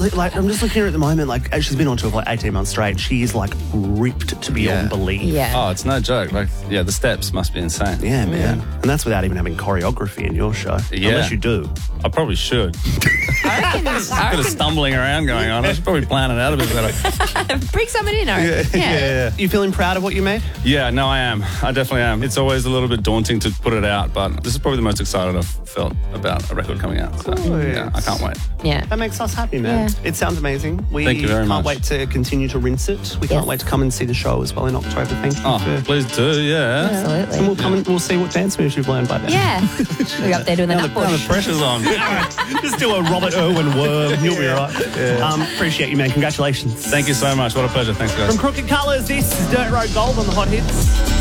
like, I'm just looking at her at the moment, like, she's been on tour for like 18 months straight. She is like ripped to beyond belief. Yeah. Oh, it's no joke. Like, yeah, the steps must be insane. Yeah, man. And that's without even having choreography in your show. Yeah. Unless you do. I probably should. I A bit of stumbling around going on. I should probably plan it out a bit better. reckon bring someone in, I reckon. Yeah. You feeling proud of what you made? Yeah, no, I am. I definitely am. It's always a little bit daunting to put it out, but this is probably the most excited I've felt about a record coming out. So, yeah, I can't wait. Yeah. That makes us happy, man. Yeah. It sounds amazing. We Thank you very can't much. wait to continue to rinse it. We can't wait to come and see the show as well in October. Thank you. Oh, for... please do, yeah. Absolutely. And we'll come and we'll see what dance moves you've learned by then. Yeah. We're up there doing the nut Now the push. pressure's on. Just do a Robert Irwin worm. You'll be all right. Appreciate you, man. Congratulations. Thank you so much. What a pleasure. Thanks, guys. From Crooked Colours, this is Dirt Road Gold on the Hot Hits.